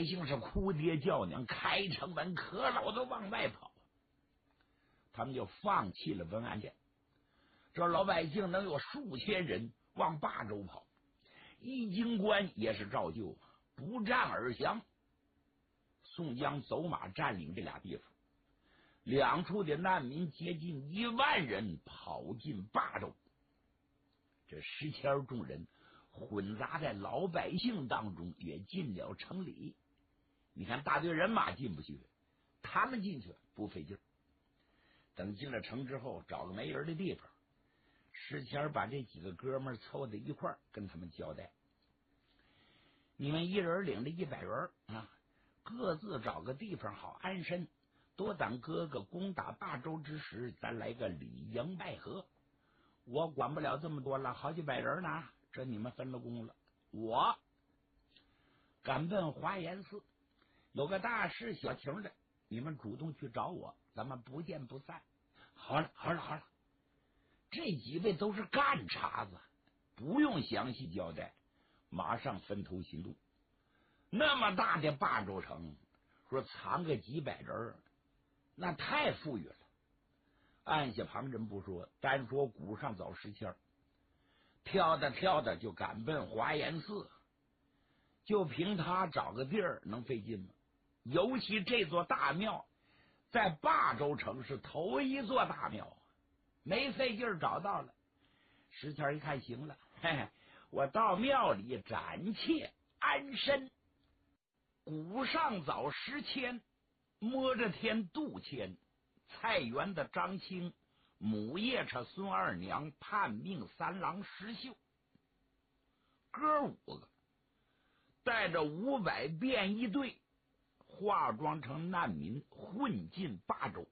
百姓是哭爹叫娘，开城门可老的往外跑，他们就放弃了文安县。这老百姓能有数千人往霸州跑，一京关也是照旧，不战而降。宋江走马占领这俩地方，两处的难民接近1万人跑进霸州。这10千众人混杂在老百姓当中，也进了城里。你看大队人马进不去，他们进去不费劲。等进了城之后，找个没人的地方，10千把这几个哥们凑在一块儿，跟他们交代：你们一人领着100人啊，各自找个地方好安身，多等哥哥攻打霸州之时，咱来个里应外合。我管不了这么多了，好几百人呢，这你们分了工了。我赶奔华严寺，有个大事小情的，你们主动去找我，咱们不见不散。好了，这几位都是干茬子，不用详细交代，马上分头行动。那么大的霸州城，说藏个几百人，那太富裕了。按下旁人不说，单说鼓上早10千，跳的就赶奔华严寺，就凭他找个地儿能费劲吗？尤其这座大庙在霸州城是头一座大庙，没费劲找到了。10千一看行了，嘿嘿，我到庙里暂且安身。鼓上早10千，摸着天渡千，菜园的张青，母夜叉孙二娘，叛命3郎石秀，哥5个带着500便衣队，化妆成难民混进霸州。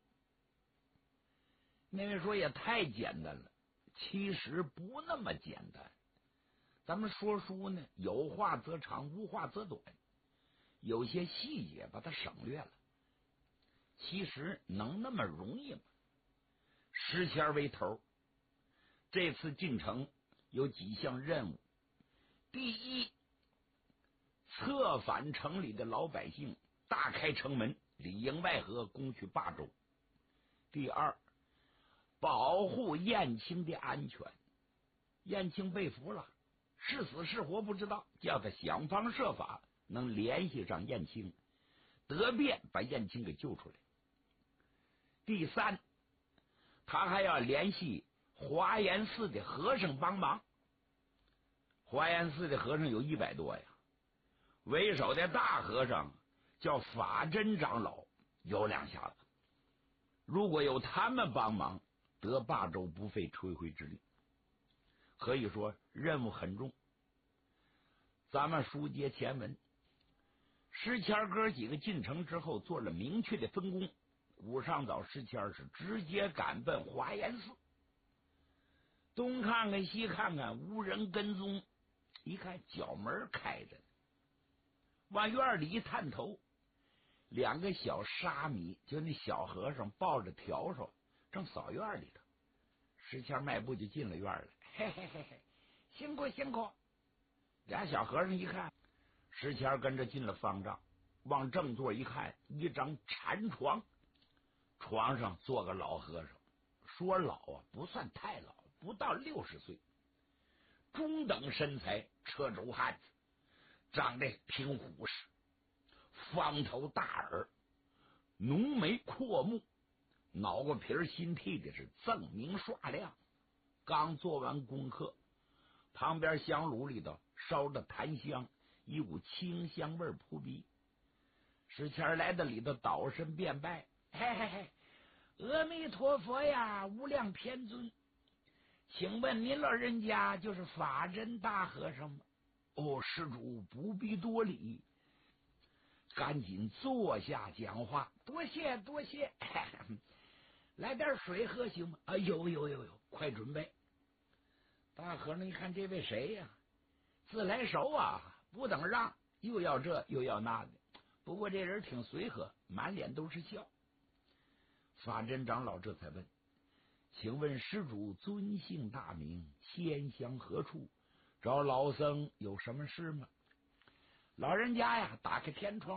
那位说也太简单了，其实不那么简单。咱们说书呢，有话则长，无话则短，有些细节把它省略了。其实能那么容易吗？10千为头，这次进城有几项任务：第一，策反城里的老百姓，大开城门，里应外合，攻取霸州；第二，保护燕青的安全。燕青被俘了，是死是活不知道，叫他想方设法能联系上燕青，得便把燕青给救出来。第三，他还要联系华严寺的和尚帮忙。华严寺的和尚有100多呀，为首的大和尚叫法真长老，有2下子。如果有他们帮忙，得霸州不费吹灰之力。可以说任务很重。咱们书接前文，10千哥几个进城之后做了明确的分工。鼓上早10千是直接赶奔华严寺，东看看西看看，无人跟踪。一看角门开着，往院里一探头，2个小沙弥，就那小和尚抱着笤帚正扫院里头。10千迈步就进了院了，嘿嘿嘿嘿，辛苦辛苦。俩小和尚一看10千跟着进了方丈，往正座一看，一张禅床，床上坐个老和尚，说老啊不算太老，不到60岁，中等身材，车轴汉子，长得挺虎实，方头大耳，浓眉阔目，脑瓜皮新剃的是锃明刷亮。刚做完功课，旁边香炉里头烧着檀香，一股清香味扑鼻。10千来到里头倒身便拜，嘿嘿嘿，阿弥陀佛呀，无量偏尊，请问您老人家就是法真大和尚吗？哦，施主不必多礼，赶紧坐下讲话。多谢多谢，来点水喝行吗？啊，有，快准备。大和尚一看这位谁呀？自来熟啊，不等让，又要这又要那的。不过这人挺随和，满脸都是笑。法真长老这才问：请问施主尊姓大名，迁乡何处？找老僧有什么事吗？老人家呀，打开天窗